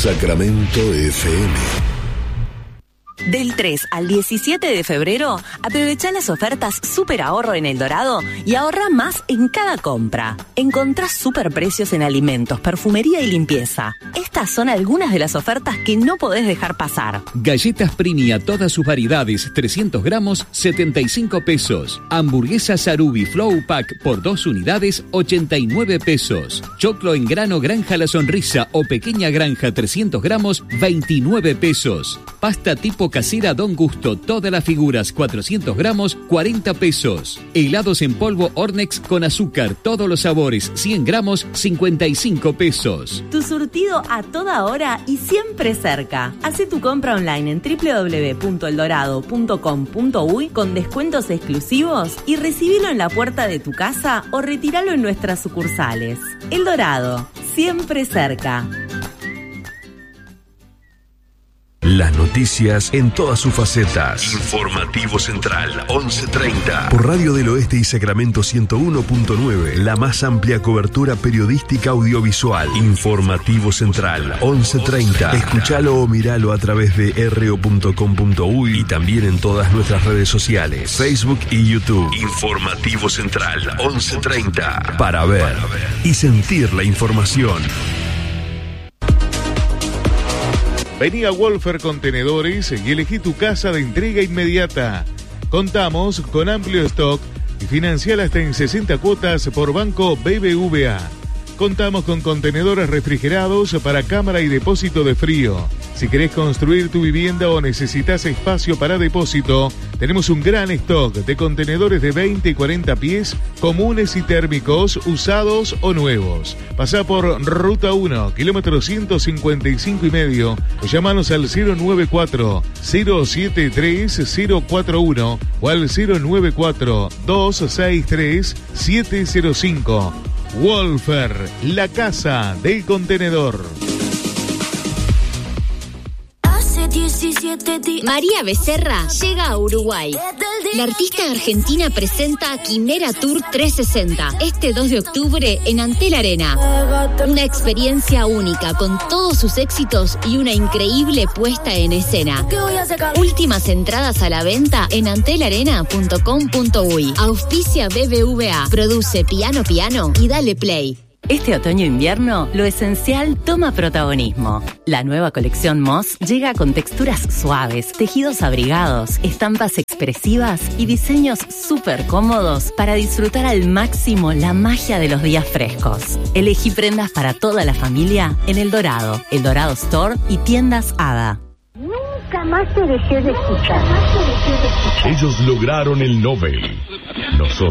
Sacramento FM. Del 3 al 17 de febrero, aprovecha las ofertas Super Ahorro en El Dorado y ahorra más en cada compra. Encontrás super precios en alimentos, perfumería y limpieza. Estas son algunas de las ofertas que no podés dejar pasar. Galletas Primi a todas sus variedades, 300 gramos, 75 pesos. Hamburguesa Sarubi Flow Pack por 2 unidades, 89 pesos. Choclo en grano Granja La Sonrisa o Pequeña Granja 300 gramos, 29 pesos. Pasta tipo casera Don Gusto, todas las figuras, 400 gramos, 40 pesos. Helados en polvo Ornex con azúcar, todos los sabores, 100 gramos, 55 pesos. Tu surtido a toda hora y siempre cerca. Hacé tu compra online en www.eldorado.com.uy con descuentos exclusivos y recibilo en la puerta de tu casa o retíralo en nuestras sucursales. El Dorado, siempre cerca. Las noticias en todas sus facetas. Informativo Central, 11:30. Por Radio del Oeste y Sacramento 101.9. La más amplia cobertura periodística audiovisual. Informativo Central, 11:30. Escuchalo o miralo a través de ro.com.uy y también en todas nuestras redes sociales, Facebook y YouTube. Informativo Central, 11:30. Para ver y sentir la información. Vení a Wolfer Contenedores y elegí tu casa de entrega inmediata. Contamos con amplio stock y financiar hasta en 60 cuotas por Banco BBVA. Contamos con contenedores refrigerados para cámara y depósito de frío. Si querés construir tu vivienda o necesitas espacio para depósito, tenemos un gran stock de contenedores de 20 y 40 pies, comunes y térmicos, usados o nuevos. Pasá por Ruta 1, kilómetro 155,5, o llámanos al 094-073-041 o al 094-263-705. Wolfer, la casa del contenedor. María Becerra llega a Uruguay. La artista argentina presenta Quimera Tour 360 este 2 de octubre en Antel Arena. Una experiencia única con todos sus éxitos y una increíble puesta en escena. Últimas entradas a la venta en antelarena.com.uy. Auspicia BBVA. Produce Piano Piano y dale play. Este otoño-invierno, lo esencial toma protagonismo. La nueva colección Moss llega con texturas suaves, tejidos abrigados, estampas expresivas y diseños súper cómodos para disfrutar al máximo la magia de los días frescos. Elegí prendas para toda la familia en El Dorado, El Dorado Store y tiendas Ada. Nunca más te dejé de escuchar. Ellos lograron el Nobel. Nosotros